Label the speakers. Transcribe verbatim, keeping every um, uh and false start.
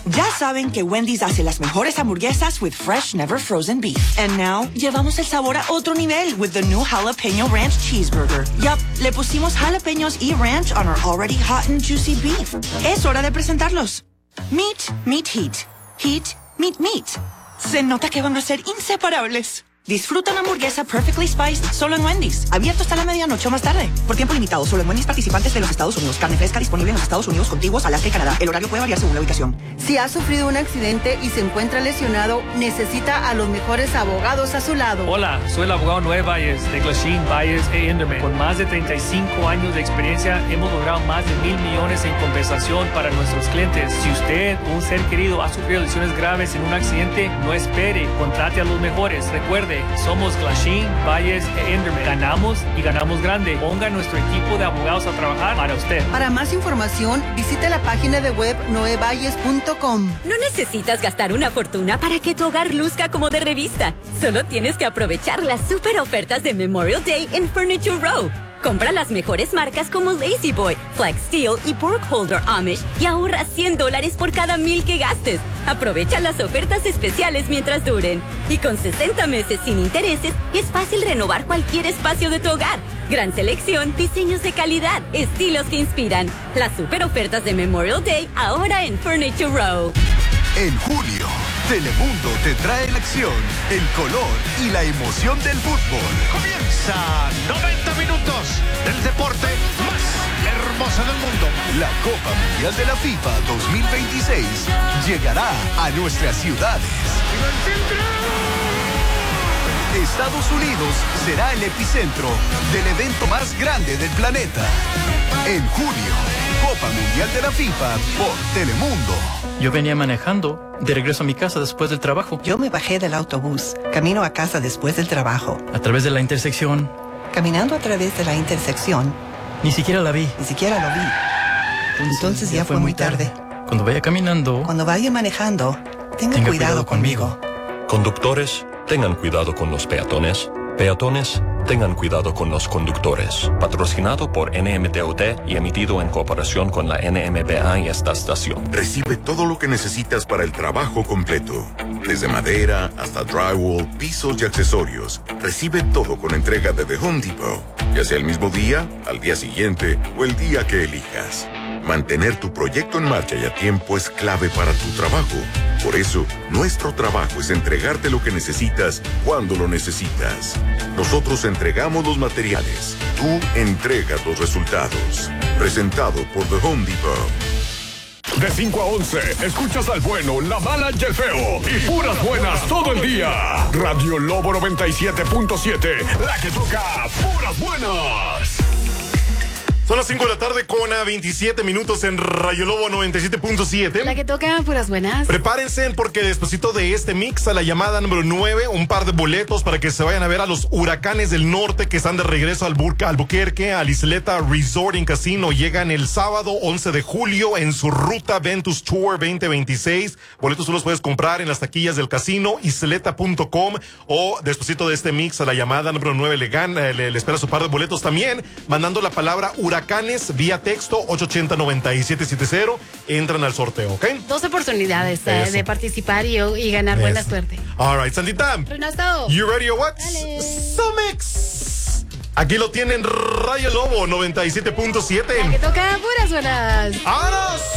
Speaker 1: Ya saben que Wendy's hace las mejores hamburguesas with fresh, never frozen beef. And now, llevamos el sabor a otro nivel with the new Jalapeno Ranch Cheeseburger. Yup, le pusimos jalapeños y ranch on our already hot and juicy beef. Es hora de presentarlos. Meat, meat, heat. Heat, meat, meat. Se nota que van a ser inseparables. Disfruta una hamburguesa perfectly spiced solo en Wendy's. Abierto hasta la medianoche o más tarde. Por tiempo limitado, solo en Wendy's participantes de los Estados Unidos. Carne fresca disponible en los Estados Unidos, contiguos, Alaska y Canadá. El horario puede variar según la ubicación.
Speaker 2: Si ha sufrido un accidente y se encuentra lesionado, necesita a los mejores abogados a su lado.
Speaker 3: Hola, soy el abogado Noé Valles de Glasheen, Valles e Enderman. Con más de treinta y cinco años de experiencia, hemos logrado más de mil millones en compensación para nuestros clientes. Si usted o un ser querido ha sufrido lesiones graves en un accidente, no espere, contrate a los mejores. Recuerde, somos Glasheen, Valles e Enderman. Ganamos y ganamos grande. Ponga nuestro equipo de abogados a trabajar para usted.
Speaker 2: Para más información, visite la página de web noe valles punto com.
Speaker 4: No necesitas gastar una fortuna para que tu hogar luzca como de revista. Solo tienes que aprovechar las super ofertas de Memorial Day en Furniture Row. Compra las mejores marcas como Lazy Boy, Flex Steel y Burkholder Amish y ahorra cien dólares por cada mil que gastes. Aprovecha las ofertas especiales mientras duren. Y con sesenta meses sin intereses, es fácil renovar cualquier espacio de tu hogar. Gran selección, diseños de calidad, estilos que inspiran. Las super ofertas de Memorial Day ahora en Furniture Row.
Speaker 5: En julio, Telemundo te trae la acción, el color y la emoción del fútbol.
Speaker 6: Comienza noventa minutos del deporte más hermoso del mundo.
Speaker 5: La Copa Mundial de la FIFA dos mil veintiséis llegará a nuestras ciudades. Estados Unidos será el epicentro del evento más grande del planeta. En julio, Copa Mundial de la FIFA por Telemundo.
Speaker 7: Yo venía manejando de regreso a mi casa después del trabajo.
Speaker 8: Yo me bajé del autobús, camino a casa después del trabajo.
Speaker 7: A través de la intersección.
Speaker 8: Caminando a través de la intersección.
Speaker 7: Ni siquiera la vi.
Speaker 8: Ni siquiera lo vi. Entonces, Entonces ya, ya fue, fue muy tarde.
Speaker 7: tarde. Cuando vaya caminando...
Speaker 8: Cuando vaya manejando, tenga,
Speaker 7: tenga
Speaker 8: cuidado,
Speaker 7: cuidado
Speaker 8: conmigo.
Speaker 7: conmigo.
Speaker 9: Conductores, tengan cuidado con los peatones. Peatones, tengan cuidado con los conductores. Patrocinado por N M T U T y emitido en cooperación con la N M B A y esta estación.
Speaker 10: Recibe todo lo que necesitas para el trabajo completo. Desde madera hasta drywall, pisos y accesorios. Recibe todo con entrega de The Home Depot. Ya sea el mismo día, al día siguiente o el día que elijas. Mantener tu proyecto en marcha y a tiempo es clave para tu trabajo. Por eso, nuestro trabajo es entregarte lo que necesitas cuando lo necesitas. Nosotros entregamos los materiales. Tú entregas los resultados. Presentado por The Home Depot.
Speaker 11: De cinco a once, escuchas al bueno, la mala y el feo. Y puras buenas todo el día. Radio Lobo noventa y siete punto siete, la que toca puras buenas.
Speaker 12: Son las cinco de la tarde con a veintisiete minutos en Radio Lobo noventa y siete punto siete.
Speaker 13: La que toca puras buenas.
Speaker 12: Prepárense porque despuesito de este mix a la llamada número nueve, un par de boletos para que se vayan a ver a los Huracanes del Norte que están de regreso al Burca, Albuquerque, al Isleta Resort and Casino. Llegan el sábado once de julio en su ruta Ventus Tour veinte veintiséis. Boletos tú los puedes comprar en las taquillas del casino, isleta punto com, o despuesito de este mix a la llamada número nueve le gana, le, le espera su par de boletos también, mandando la palabra Huracanes Huracanes vía texto ocho ocho cero, nueve siete siete cero. Entran al sorteo, ¿ok?
Speaker 13: Dos oportunidades eh, de participar y, y ganar Eso. Buena suerte.
Speaker 12: All right, Santita.
Speaker 13: Renato.
Speaker 12: You ready or what?
Speaker 13: Dale.
Speaker 12: Somix. Aquí lo tienen Radio Lobo noventa y siete punto siete.
Speaker 13: La que toca puras buenas.
Speaker 12: ¡Vámonos!